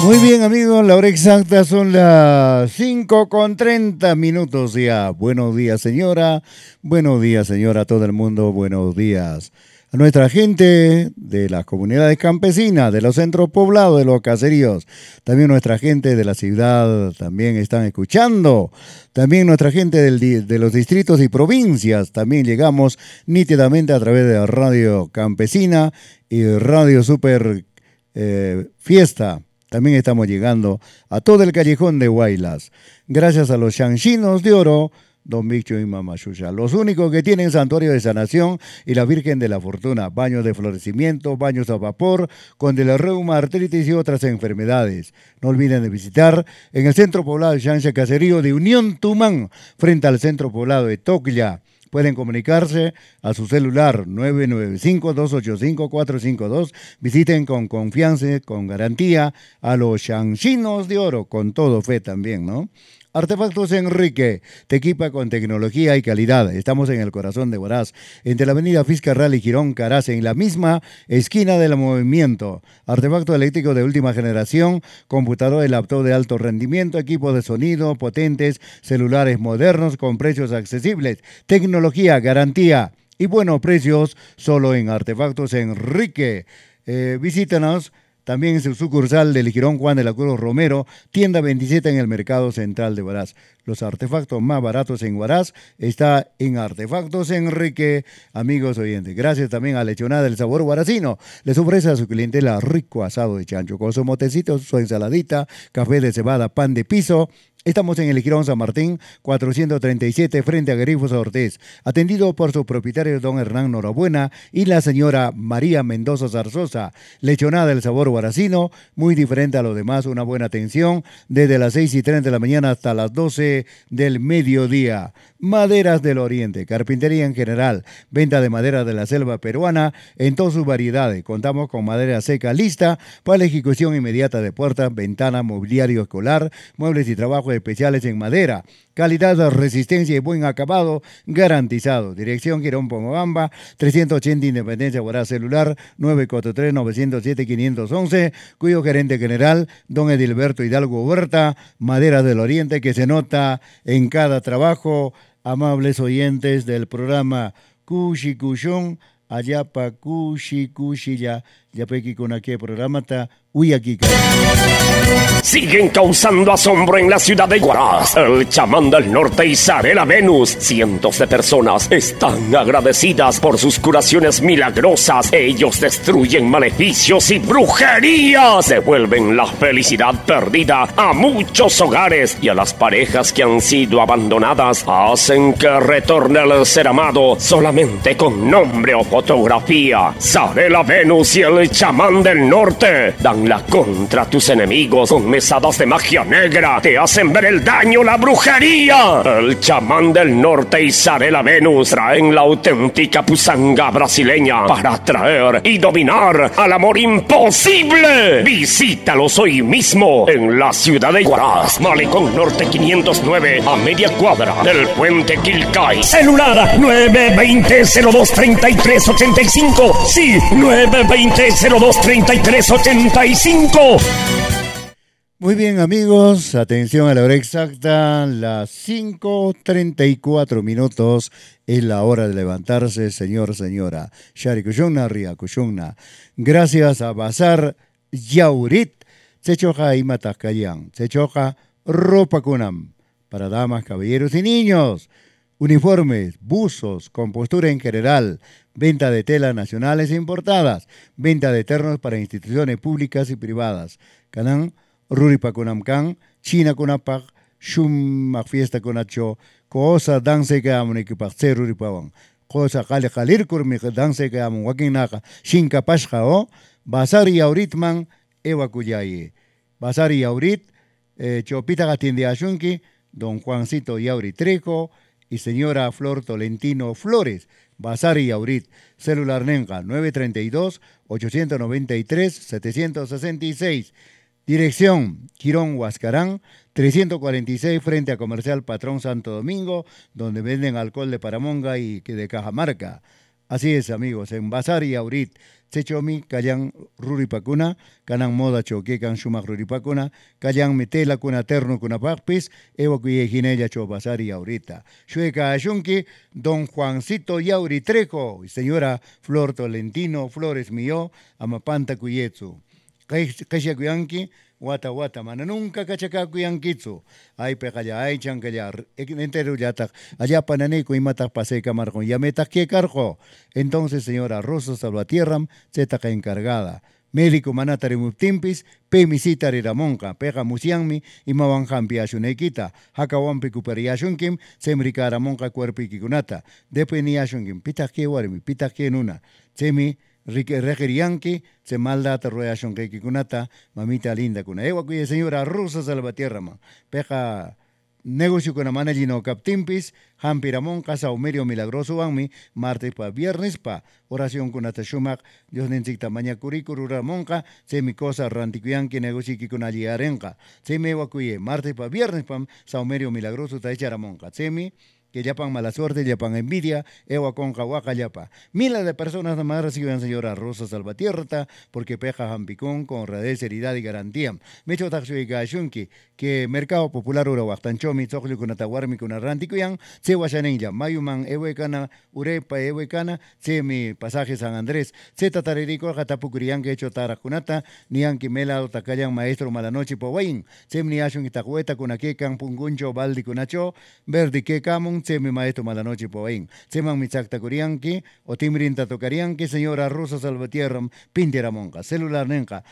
Muy bien, amigos, la hora exacta son las 5:30 ya. Buenos días, señora. Buenos días, señora, a todo el mundo. Buenos días a nuestra gente de las comunidades campesinas, de los centros poblados, de los caseríos. También nuestra gente de la ciudad también están escuchando. También nuestra gente de los distritos y provincias. También llegamos nítidamente a través de Radio Campesina y Radio Super Fiesta. También estamos llegando a todo el callejón de Huaylas. Gracias a los chanchinos de oro, Don Bicho y Mamá Xuxa. Los únicos que tienen santuario de sanación y la Virgen de la Fortuna. Baños de florecimiento, baños a vapor, con el reuma, artritis y otras enfermedades. No olviden de visitar en el centro poblado de Chancha Caserío de Unión Tumán, frente al centro poblado de Toclia. Pueden comunicarse a su celular 995-285-452. Visiten con confianza, con garantía a los chanchinos de oro, con todo fe también, ¿no? Artefactos Enrique, te equipa con tecnología y calidad. Estamos en el corazón de Huaraz, entre la avenida Fiscarral y Girón Caraz, en la misma esquina del movimiento. Artefacto eléctrico de última generación, computador y laptop de alto rendimiento, equipos de sonido potentes, celulares modernos con precios accesibles, tecnología, garantía y buenos precios solo en Artefactos Enrique. Visítanos. También en su sucursal del Girón Juan de la Cruz Romero, tienda 27 en el Mercado Central de Huaraz. Los artefactos más baratos en Huaraz está en Artefactos Enrique, amigos oyentes. Gracias también a Lechonada del Sabor Huaracino. Les ofrece a su clientela rico asado de chancho con su motecito, su ensaladita, café de cebada, pan de piso. Estamos en el Girón San Martín, 437, frente a Grifos Ortiz, atendido por su propietario don Hernán Norabuena y la señora María Mendoza Zarzosa. Lechonada del Sabor Huaracino, muy diferente a los demás, una buena atención, desde las 6:30 de la mañana hasta las 12 del mediodía. Maderas del Oriente, carpintería en general, venta de madera de la selva peruana en todas sus variedades. Contamos con madera seca lista para la ejecución inmediata de puertas, ventanas, mobiliario escolar, muebles y trabajos especiales en madera. Calidad, resistencia y buen acabado garantizado. Dirección Girón Pomobamba, 380 Independencia Huaraz, celular 943-907-511, cuyo gerente general, don Edilberto Hidalgo Huerta. Madera del Oriente, que se nota en cada trabajo. Amables oyentes del programa Cushi Cushón, Ayapa Cushi Cushi ya Yapeki con aquí programa ta Uyakika. Siguen causando asombro en la ciudad de Huaraz. El chamán del norte Isabela Venus. Cientos de personas están agradecidas por sus curaciones milagrosas. Ellos destruyen maleficios y brujerías. Devuelven la felicidad perdida a muchos hogares y a las parejas que han sido abandonadas. Hacen que retorne el ser amado solamente con nombre o fotografía. Isabela Venus y el chamán del norte dan la contra tus enemigos con mesadas de magia negra. Te hacen ver el daño, la brujería. El chamán del norte y Isabela Venus traen la auténtica pusanga brasileña para atraer y dominar al amor imposible. Visítalos hoy mismo en la ciudad de Huaraz, Malecón Norte 509, a media cuadra del puente Quilcay. Celular 920-023385. Sí, 920-023385. Muy bien, amigos, atención a la hora exacta, las 5:34 es la hora de levantarse, señor, señora. Shari Kushona, Ria Kushona. Gracias a Bazar Yaurit, se choja y matascayan, se choja ropa kunam, para damas, caballeros y niños. Uniformes, buzos, compostura en general, venta de telas nacionales e importadas, venta de ternos para instituciones públicas y privadas. Canán, Ruripa Kunamkan, China Kunapak, Shum Fiesta Kunacho, Cosa Danse Kamunik Pakse Ruripawan, Cosa Kale Kalir Kurmik Danse Kamun Wakinaka, Shinka Pashka o, Bazar y Auritman, Eva Kuyaye. Bazar y Aurit, Chopita Gatinde Ashunki, Don Juancito Yauri Trejo, y señora Flor Tolentino Flores, Bazar y Aurit, celular Nenga 932-893-766. Dirección Quirón Huascarán, 346 frente a Comercial Patrón Santo Domingo, donde venden alcohol de Paramonga y de Cajamarca. Así es, amigos, en Bazar y Aurit. Sechomi, Kayan Ruripakuna, Kanan Moda Choquecan Shumak Ruripakuna, Kayan Metela Kuna Terno Kuna Pakpis, Ewa Kuye Ginella Cho Bazar y Aurita. Shueca Ayunki, don Juancito Yauri Trejo, y señora Flor Tolentino Flores Mío, Amapanta Cuyetsu. Kaisha Kuyanki, Wata, mana nunca cachaca Kuyankitsu. Ay, pecaya, ay, chancallar, entero yata, allá pananeco y matas pase camargo, ya metas que cargo. Entonces, señora Rosa Salvatierram, zetaca encargada. Médico manatare muptimpis, pe misitare ramonca, pega musianmi, y mawanjampi ashunekita, hakawampi kuperiashunkim, semricara monca cuerpi kikunata, depeniashunkim, pitake warmi, pitake nuna, semi. Regerianki, se maldata royashon que kunata, mamita linda kuna. Ewa cuya señora Rosa Salvatierra, peja negocio con la managino captimpis, hampiramon, casa Omerio Milagroso Banmi, martes pa viernes pa, oración con Atashumak, Dios nencita maña curicurura monca, se mi cosa ranticuyanki negocio que con allí arenca, se me ewa cuye, martes pa viernes pam, Sa Omerio Milagroso ta echara monca, se mi que yapan mala suerte, yapan envidia, ewa con cahuaca yapa. Miles de personas nomás reciben señora Rosa Salvatierra, porque peja jampicón con honradez, seriedad y garantía. Mecho taxui gashunki, que Mercado Popular Urahuactanchomi, Tzocli con Atahuarmi con Arranticuyan, se guayanenya, Mayuman, Ewecana, Urepa, Ewecana, se mi pasaje San Andrés, se tataririco, Jatapucurian, que hecho Taracunata, Nianki Mela, Tacayan, Maestro Malanoche, Powain, se mi ashun itacueta con Aquecan, Punguncho, Baldi Cunacho, Verdi Quecamun, se mi maestro Malanoche, Powain, se man Mitzacta Curianki, o Timrinta Tocarianki, señora Rosa Salvatierra, Pintera Monca, celular Nenca,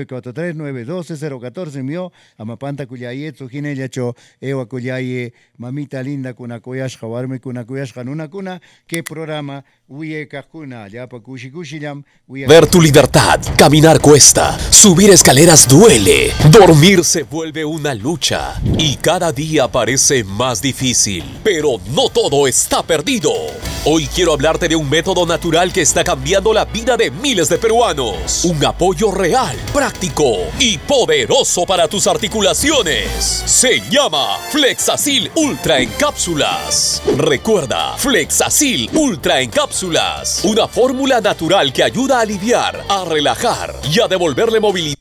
943-912-014, mio, Amapanta Cuyaye, Tsujine Yacho, Ewa Cuyaye, mamita linda, Kuna Kuyash, Jawarme, Kuna Kuyash, Hanuna Kuna, ¿qué programa? Uye Kakuna, Yapa Kushi Kushiyam, Ver tu libertad, caminar cuesta, subir escaleras duele, dormir se vuelve una lucha y cada día parece más difícil, pero no todo está perdido. Hoy quiero hablarte de un método natural que está cambiando la vida de miles de peruanos. Un apoyo real, práctico y poderoso para tus articulaciones. Se llama Flexacil Ultra en cápsulas. Recuerda, Flexacil Ultra en cápsulas. Una fórmula natural que ayuda a aliviar, a relajar y a devolverle movilidad.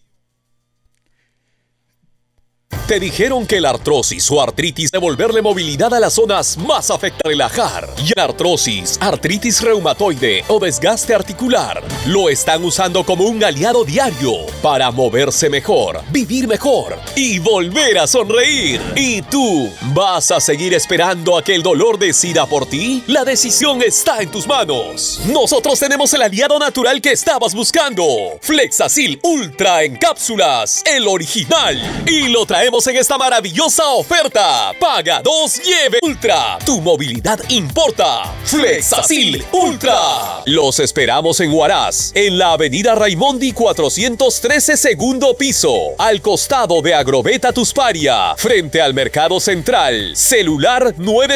Te dijeron que la artrosis o artritis devolverle movilidad a las zonas más afectadas. Relajar. Y artrosis, artritis reumatoide o desgaste articular lo están usando como un aliado diario para moverse mejor, vivir mejor y volver a sonreír. ¿Y tú vas a seguir esperando a que el dolor decida por ti? La decisión está en tus manos. Nosotros tenemos el aliado natural que estabas buscando. Flexacil Ultra en cápsulas, el original. Y lo traemos en esta maravillosa oferta. Paga 2, lleve Ultra. Tu movilidad importa. Flexacil Ultra. Los esperamos en Huaraz, en la avenida Raimondi 413, segundo piso, al costado de Agrobeta Tusparia, frente al Mercado Central. Celular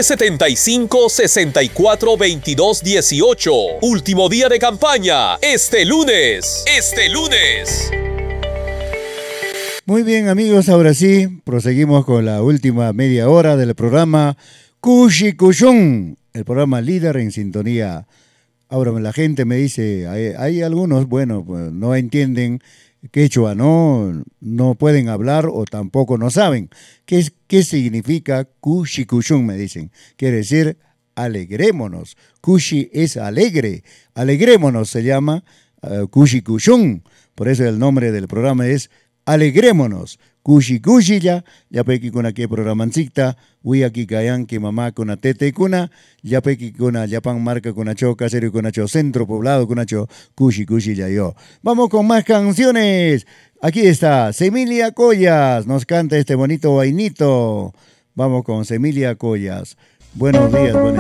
975-642218. Último día de campaña. Este lunes. Muy bien, amigos, ahora sí, proseguimos con la última media hora del programa Kushi Kushun, el programa líder en sintonía. Ahora la gente me dice, hay algunos, bueno, pues, no entienden quechua, no pueden hablar o tampoco no saben. ¿Qué significa Kushi Kushun? Me dicen. Quiere decir alegrémonos. Kushi es alegre. Alegrémonos se llama Kushi Kushun. Por eso el nombre del programa es Alegrémonos. Kushi Kushi ya peki kuna que programancita, aquí kayan que mamá kuna tete kuna, ya peki kuna yapan marca kuna cho casero kuna cho centro poblado kuna cho Kushi Kushi ya yo. Vamos con más canciones. Aquí está Semilia Collas, nos canta este bonito vainito. Vamos con Semilia Collas. Buenos días, buenos días.